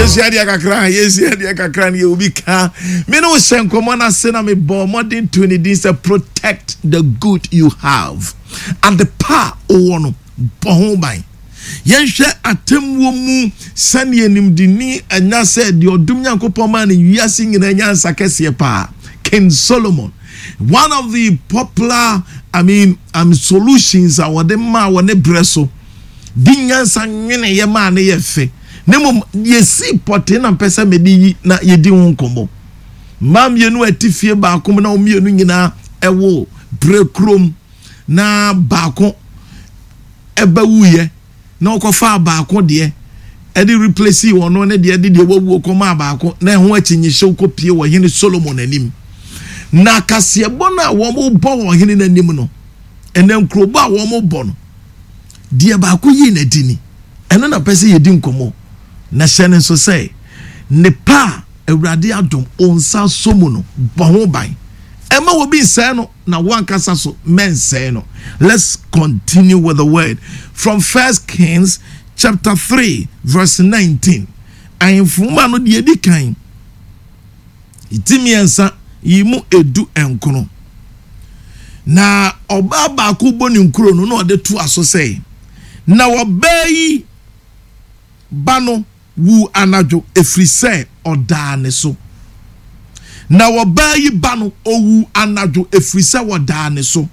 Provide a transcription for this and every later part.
Yes, Yadia Kakran, you will be car. Me no Shankomana Sena me bo modern 20 days to protect the good you have. And the power ono bohombai. Yenshe atemwo mu sane nimdini anya said your dumnyankopon man wiase nyina nyansa kese pa. King Solomon, one of the popular solutions our dem ma wone breso di nyansa nwene ye ma na ye fe nemo ye si pote na pesa medi na ye di honkomo mam ye no atifie ba kom na omienu nyina ewo brekrom na baako eba wuye na okofa baako de edi replace wono ne de de wawu okoma baako na ho achinyehye okopie wo hene Solomon anim na kasebo na wo mo bo wo hene nanim no enen krobo a wo mo bo no de baako yi na dini eno na pese ye di nkomo na hyene so say ne pa awurade adom onsa somu no bo ho ban ema wo bi say no na wankasa so men say no. Let's continue with the word from 1 Kings chapter 3 verse 19. Ayinfuma no de edi kan itimiensa yimu edu enkono na oba ba ko boni nkuro no na ode to aso say na wobayi bano wu anajo efrise oda ne so na wobayi bano owu anajo efrise oda ne so.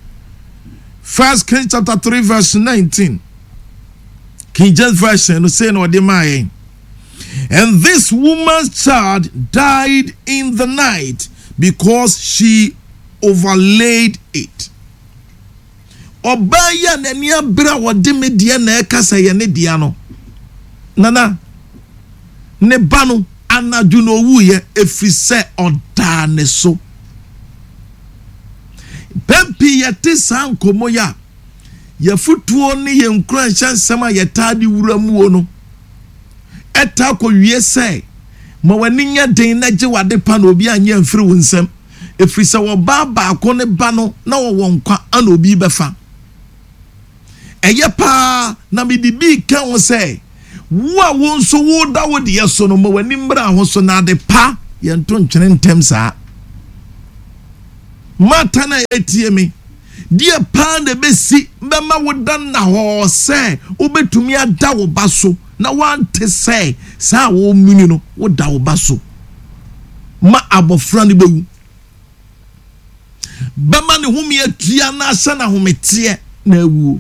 1 Kings chapter 3 verse 19. King James version say no de my. And this woman's child died in the night because she overlaid it. Obaya nenia bra wode me de na ekasa ye ne dia no. Nana ne banu anaju no wuye efrise oda ne so. Pempi yete sankomo ya yafutuo ne ye nkura nsema yetade wura mu no. Eta ko wie se ma wani nya den na je wade pa na obi anya mfiri wo nsam efrise wo ba ko ne ba no na wo wonkwa ana obi befa eye pa na me di bi kan wo se wo a wo nso wo da wo de yeso no ma wani mbra ho so na de pa ye nto ntwene ntem saa mata na etie me die pa na besi be ma wo dan na ho se obetumi ada wo ba so na wante say sa wo muni no wo da wo ba so ma abofra ne bewu bema ne humi atua na asa na homete na awu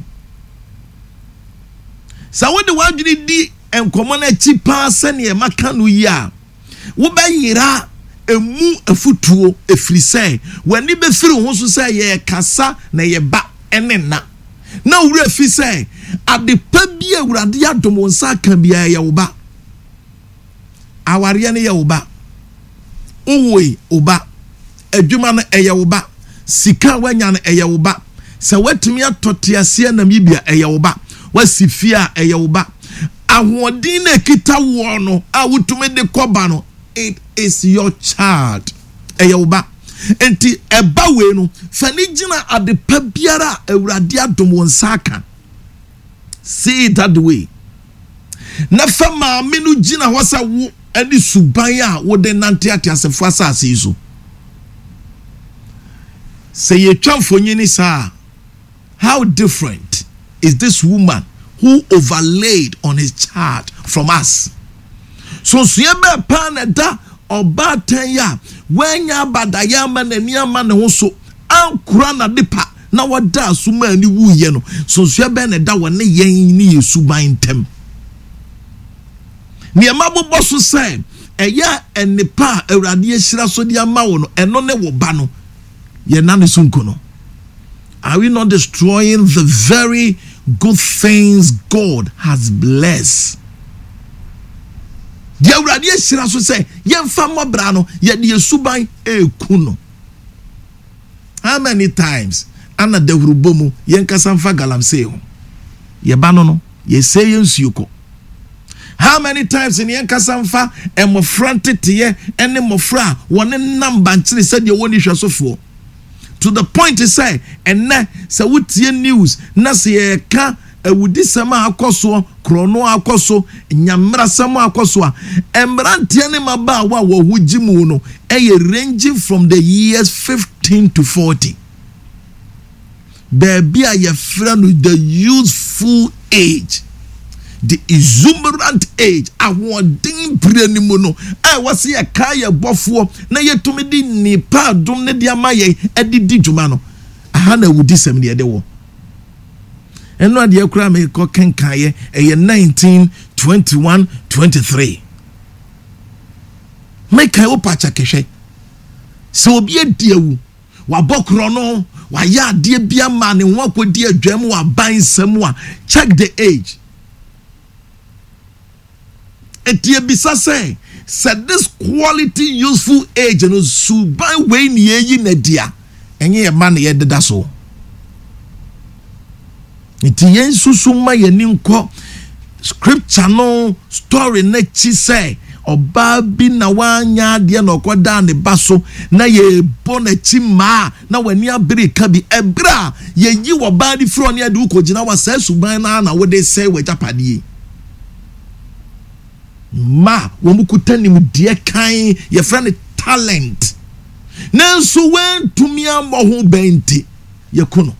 sa wo de wadwini di enkomo na chi pa se ne maka no yi a wo ba yira emu afutuo efrise wani be firi ho so say ye kasa na ye ba enena na wura fi say ade pa bi awurade adom wonsa kan bia ye wo ba aware ne ye wo ba uwe oba adwuma no eye wo ba sika wanya no eye wo ba se watumi atotease na mibia eye wo ba wasifia eye wo ba ahodin na kita wo no a wutumi de koba no it is your child eye wo ba enti eba we no fani gina ade pa biara awurade adom wonsa kan. See it that way. Na fama menu gina wasa wo eni subaya wo de nante atiasefo asase iso. Say ye twamfonyini sa. How different is this woman who overlaid on his child from us? So siebe pa na da oba tenya wenya badaya ma na niama ne ho so ankura na depa na wada suma ni wuye no so siebe na da wone yen ni yesu ban tem ni amabobo so say eya enipa awurade ehira so dia ma wo no eno ne wo ba no ye na ne sunko no. Are we not destroying the very good things God has blessed? The awurade ehira so say ye mfa mobra no ye de yesu ban ekuno. How many times ana de hurubomu yen kasamfa galamsey ho ye ba no ye say yensuko. How many times in yen kasamfa emofrante teye ene mofra wone namba nchire said ye woni hwasofo to the point to say enne se wotie news na se ye ka ewudi sema akoso krono akoso nyamra sema akoso a emrantie ne maba wa wo hujimu no ranging from the years 15 to 40. Baby a your friend the youthful age, the exuberant age. I want ding brenimuno. I was here kaya bofo na yetumi di ni pa dum ne dia maye edidi jumano. Aha na wudi sem de wo. Eno ade akura me ko kenkaye 1921-23. Make I opacha kehwe. So obi adiewu wa bokro no wa ya de bia ma ne ho akodi adwam wa ban sam a check the age. Etie bisa say said this quality useful age no suban we ni yi na dia enye ye man ye deda so. Etie nsusu ma ye ni nko scripture no story na chi say oba bi na wanya de na okoda ne baso na ye bona chi ma na wani abere ka bi ebra ye yi wo ba di fro ne ade ukogina wa sa suban na wo de say we japade ma wo mukuta nim de kan ye friend talent nanso wen tumi ambo ho benti ye kuno.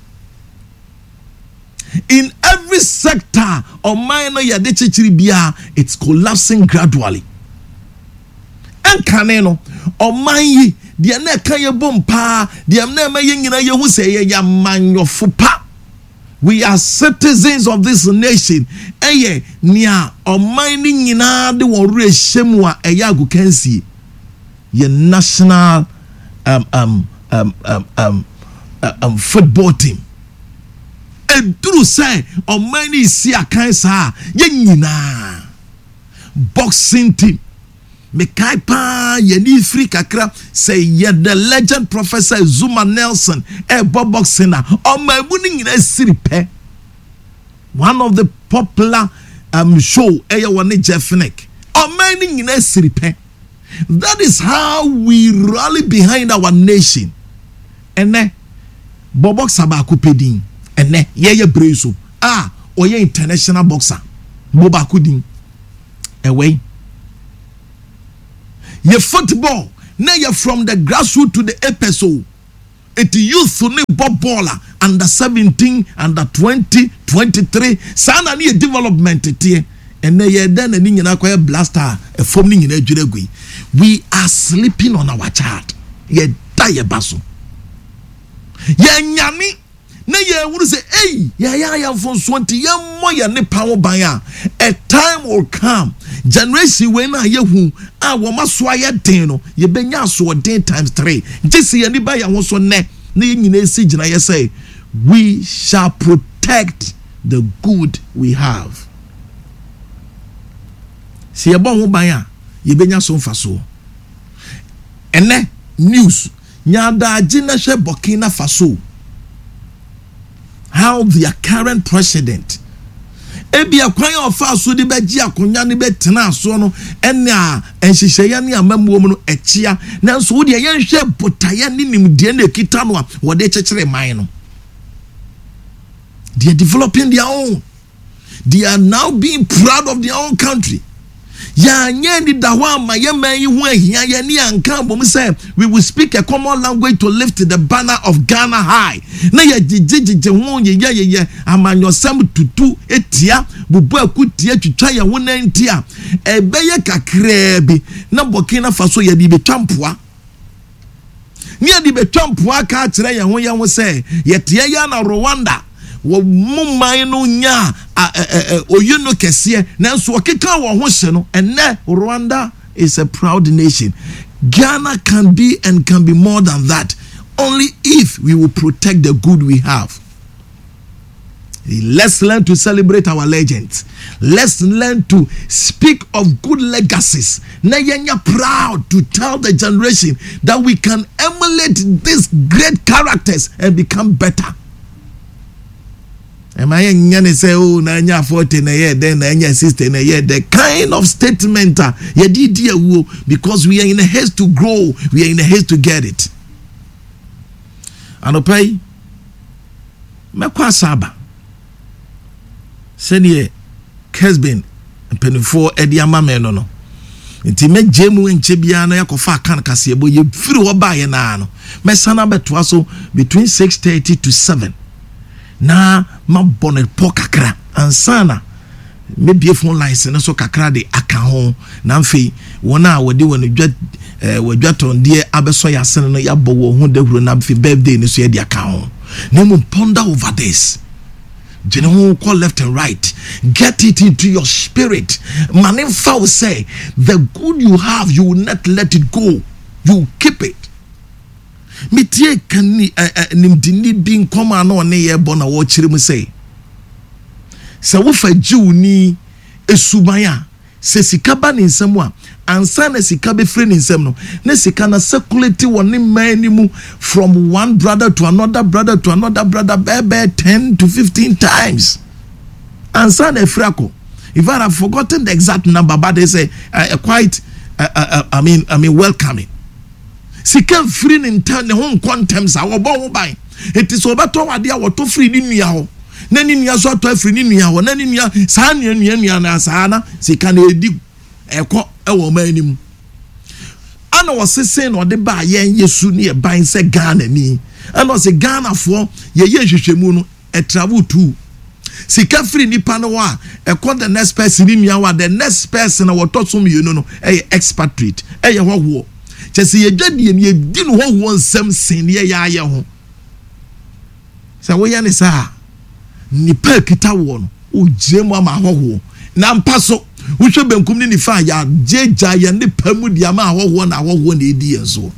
In every sector of mine ya de chichiri bia it's collapsing gradually. En kaneno o manyi de na kan ye bompa de na ma ye nyina ye hu se ye ya manyofo pa. We are citizens of this nation. Eye nia o mine nyina de wo rehemu a eya agukansi ye national football team. Eduru say o mine isi akan sa ye nyina boxing team. Mekai pa ye ni free kakra say ye the legend Professor Zuma Nelson bob boxing na o mamu ni nyina siripe. One of the popular show one Jeff Nick o man ni nyina siripe. That is how we rally behind our nation. Ene bob boxer ba ko pedin ene ye breso oye international boxer boba kudin away. Ye football, now you're from the grassroots to the episode. It youth ne bob baller under 17, under 20, 23. Sana ni development tie. And then ye then and in a blaster a forming in a juregui. We are sleeping on our child. Ye die basso. Ye nyami. Na ye would say, hey, ya from 20 years more ne power baya. A time will come. Generation when I who I was swaya deno, ye benya so day times 3. Just see anybody wants so ne siege and I say, we shall protect the good we have. See a bon baya, ye benya so faso. And ne news, nyada jinashe Burkina Faso. How their current president ebi akwan ofa so de beji akonya ne betena so no ena enhihyeya ne amamuo mu no echia nanso wo de yenhwe botaye ne nimde na ekita no a wo de chekere man no. They are developing their own. They are now being proud of their own country. Ya nyeni dawa ma yemen hu ahia ye ne anka bom say we will speak a common language to lift the banner of Ghana high. Na ye jijiji ho ye amanyosam tutu etia bubu akutia twitwa ye ho nantia ebeye kakra bi na Burkina Faso ye di betwampoa. Ni di betwampoa ka kire ye ho say ye tie ya na Rwanda wo mumai no nya oyuno kese nanso okeka wo ho hye no enne Rwanda is a proud nation. Ghana can be and can be more than that only if we will protect the good we have. Let's learn to celebrate our legends. Let's learn to speak of good legacies. Na yenya proud to tell the generation that we can emulate these great characters and become better. Am I nyane say oh na nya 40 na ye then na nya 60 na ye the kind of statement ye did because we are in a haste to grow, we are in a haste to get it. And okay me kwa saba Senior Kesbin penifo Ediama Menono. Nti me jemu enche bia na yakofa kan kasebo ye firi wo ba ye na no mesana betwa so between 6:30 to 7 na ma bonnet po kakra ansana me bie phone lines na so kakra de aka ho na mfei wona wode wonu wadwaton de abeso ya sene no ya bo wo ho dahuro na mfei birthday ni so ye de aka ho na mo ponder over this. General call left and right. Get it into your spirit. Manifest will say, the good you have, you will not let it go. You will keep it. Mitie kani nimdini bin koma no ne ye bona wo chire mu say. Se wo fa jiw ni esubaya se sika ba ni nsem a ansa na sika be free ni nsem no na sika na circulate woni man mu from one brother to another brother to another brother by 10 to 15 times ansa na frako. If I have forgotten the exact number, but they say quite I mean welcoming. Sika free in turn the home contemps our bon buy it is over to wadia what to free ni nua ho na ni nua so to free ni nua ho na ni nua sa nua na sa na sika na edi eko ewo manim ana wosese no de ba yen Yesu ne ban se Ghana ni ana se Ghana fo ye hwehwemu no e travel to sika free ni pa no wa e call the next person ni nua wa the next person na what to some you no e expatriate e ye ho chese ye dwadie ni edi no ho nsem sen ye ya ye ho sa wo ya ne sa ni pa kita wo no o jemu ama ho na mpaso wo hwe benkum ni fa ya jeja ye ne pamu dia ma ho na edi enso.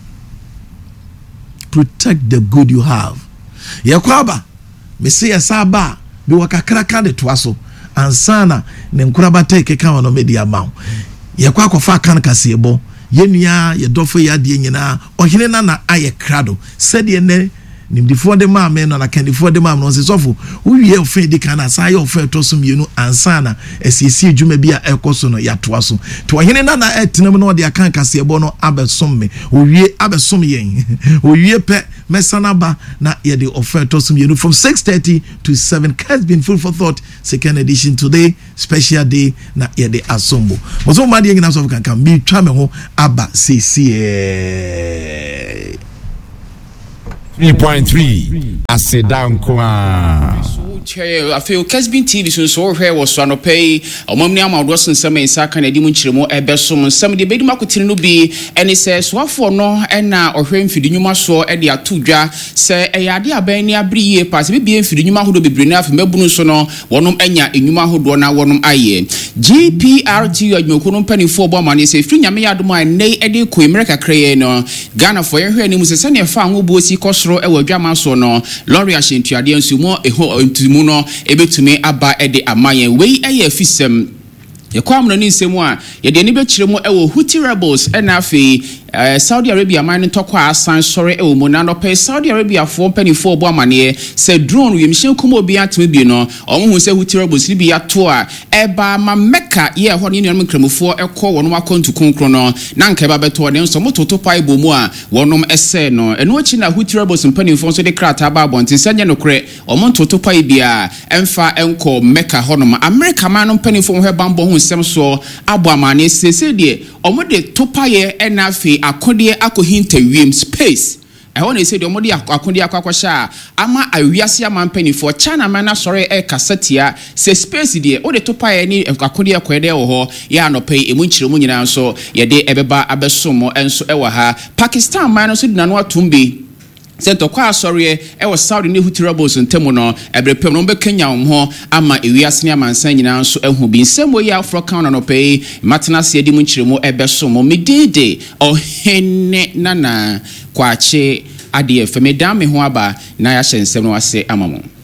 Protect the good you have. Ye kwaba me se ya sa ba be wakakraka de toaso ansana ne nkuraba take ka wono media ma ye kwa kofa kan kasebo yenua ye dofo ya de nyina ohene na aye krado said ye ne nimdifo de ma me no na kandifo de ma no se sofo uwie ofe di kana sa ye ofe to so mienu ansana esiesi adwuma bia ekoso no ya toaso to ohene na etenam no de akan kasebo no abesom me uwie abesom yen uwie pe mesana ba na ye de ofe to so mienu from 6:30 to 7 has been full for thought second edition today special day na ye de asombo mozo ma de ngina so kan bi twa me ho aba sisi 3.3 Asedan kwa I feel Kesbin TV so where was so no pay omamni amado sensem ensa kan edi mu nkyiremo ebesom nsem de bedi makotini no bi ene se soafo no na ohwe mfidi nwuma so e de atodwa se eyade aban ni abriye pass bibie mfidi nwuma hodo bebre na afemabunu so no wonom anya enwuma hodo na wonom aye GPRT adwokunu mpanifo bo amane se firi nyame yadom a nei ede ko America kraye no Ghana for yehwe ni mu se ne fa ngobo si kosoro e wadwama so no lorry ahyentuade nsumo eho muno ebetumi aba ede amayen wei eye afisem yekwam no ni nsemu a ye de ni bekiremu ewo Houthi rebels na afi Saudi Arabia man ntokwa asan sore ewo mu na no pe Saudi Arabia fo panifo obo amane se drone we mhye komo obi atme bi no omo hu se Houthi rebels bi ato a eba ma Mecca ye ho ne nyanum kramufo ekọ wono akontu konkro no na nka eba beto ne nso mototo pai bo mu a wonom ese no eno achi na Houthi rebels panifo so de krata ba bontin sanye no kre omo toto pai bia emfa enko Mecca honom America man panifo ho bambo hu sem so abo amane sese de omo de topaye na afi akode akohinta wiem space ehon e say de omodi akode akwakosha ama awiase amampanifo China man na sore kasatia se space de o de topaye ni akode akwede wo ho ya anopai emu nkyiremu nyina so ye de ebeba abesom enso ewa ha Pakistan man so dinano atumbi Sento kwa sorry e Saudi ne Houthi rebels ntemu no ebrepem no be Kenya ho ama ewiase ne amansan nyina nso ehu bi nsemo ya Africa no pay matena se edi mu nkyiremu ebesom medede ohene nana kwache ade efeme dan me ho aba na ya hyensem no ase amamo